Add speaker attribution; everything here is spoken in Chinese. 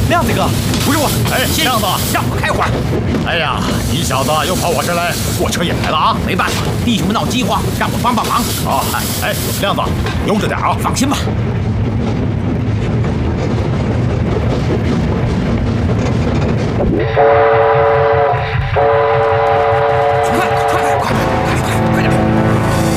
Speaker 1: 亮子哥，不用了。
Speaker 2: 哎，亮子，
Speaker 1: 让我开会儿。
Speaker 2: 哎呀，你小子又跑我这儿来，货车也来了啊！
Speaker 1: 没办法，弟兄们闹饥荒，让我帮帮忙。
Speaker 2: 啊，哎，亮子，悠着点啊！
Speaker 1: 放心吧。